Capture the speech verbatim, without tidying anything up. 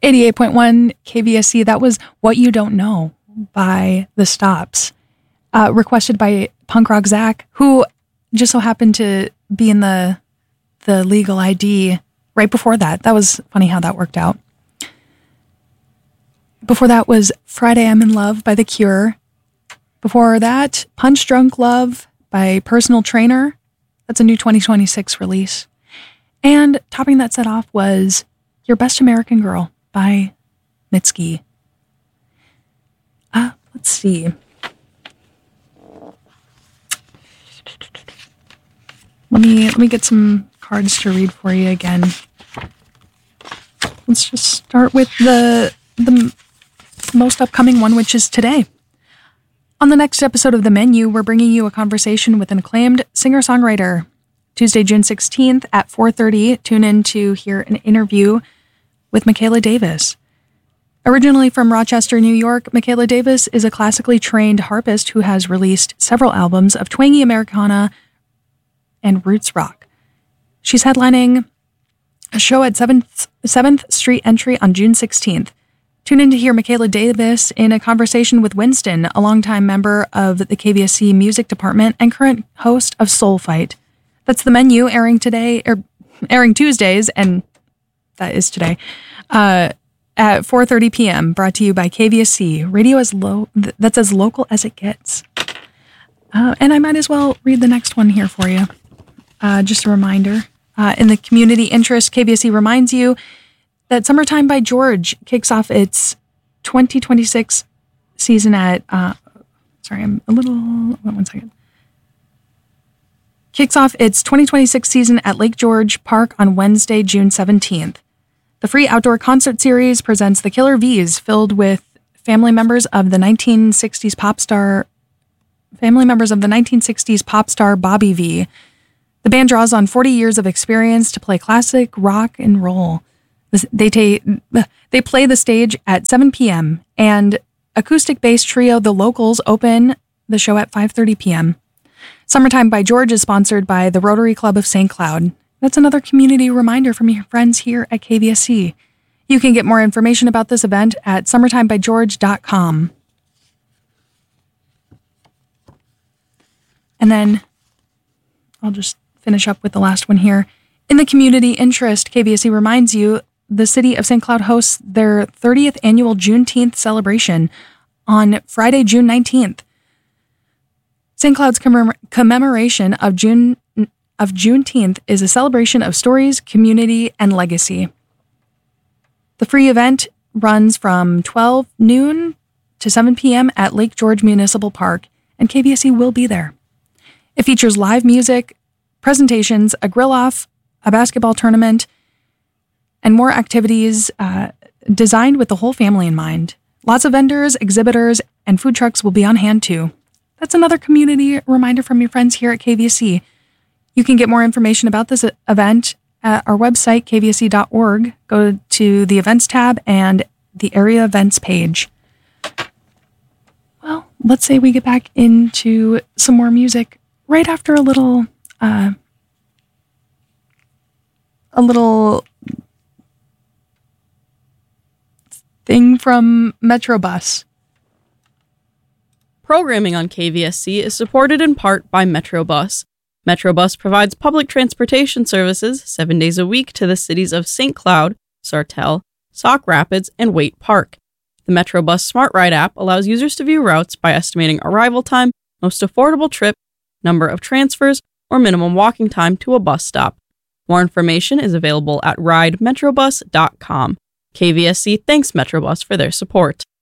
eighty-eight point one K V S C, that was What You Don't Know by The Stops, uh, requested by Punk Rock Zach, who just so happened to be in the the Legal I D right before that. That was funny how that worked out. Before that was Friday I'm in Love by The Cure. Before that, Punch Drunk Love by Personal Trainer. That's a new twenty twenty-six release. And topping that set off was Your Best American Girl by Mitski. Uh, let's see. Let me let me get some cards to read for you again. Let's just start with the the most upcoming one, which is today. On the next episode of The Menu, we're bringing you a conversation with an acclaimed singer-songwriter. Tuesday, June sixteenth at four thirty, tune in to hear an interview with Michaela Davis. Originally from Rochester, New York, Michaela Davis is a classically trained harpist who has released several albums of twangy Americana and roots rock. She's headlining a show at seventh, seventh Street Entry on June sixteenth. Tune in to hear Michaela Davis in a conversation with Winston, a longtime member of the K V S C music department and current host of Soul Fight. That's The Menu, airing today, or airing Tuesdays, and that is today, uh, at four thirty p.m., brought to you by K V S C, radio as low, that's as local as it gets. Uh, and I might as well read the next one here for you. Uh, just a reminder. Uh, in the community interest, K V S C reminds you that Summertime by George kicks off its twenty twenty-six season at, uh, sorry, I'm a little, one second. Kicks off its twenty twenty-six season at Lake George Park on Wednesday, June seventeenth. The free outdoor concert series presents the Killer V's, filled with family members of the nineteen sixties pop star, family members of the nineteen sixties pop star Bobby V. The band draws on forty years of experience to play classic rock and roll. They ta- they play the stage at seven p.m. and acoustic bass trio The Locals open the show at five thirty p.m. Summertime by George is sponsored by the Rotary Club of Saint Cloud. That's another community reminder from your friends here at K V S C. You can get more information about this event at summertime by george dot com. And then I'll just finish up with the last one here. In the community interest, K V S C reminds you the city of Saint Cloud hosts their thirtieth annual Juneteenth celebration on Friday, June nineteenth. Saint Cloud's commem- commemoration of June of Juneteenth is a celebration of stories, community, and legacy. The free event runs from twelve noon to seven p.m. at Lake George Municipal Park, and K V S C will be there. It features live music, presentations, a grill-off, a basketball tournament, and more activities uh, designed with the whole family in mind. Lots of vendors, exhibitors, and food trucks will be on hand too. That's another community reminder from your friends here at K V S C. You can get more information about this event at our website, k v s c dot org. Go to the events tab and the area events page. Well, let's say we get back into some more music right after a little, uh, a little thing from Metrobus. Programming on K V S C is supported in part by Metrobus. Metrobus provides public transportation services seven days a week to the cities of Saint Cloud, Sartell, Sauk Rapids, and Waite Park. The Metrobus Smart Ride app allows users to view routes by estimating arrival time, most affordable trip, number of transfers, or minimum walking time to a bus stop. More information is available at ride metrobus dot com. K V S C thanks Metrobus for their support.